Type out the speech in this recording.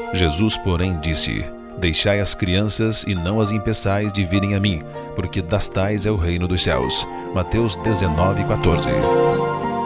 Jesus, porém, disse: Deixai as crianças e não as impeçais de virem a mim, porque das tais é o reino dos céus. Mateus 19:14.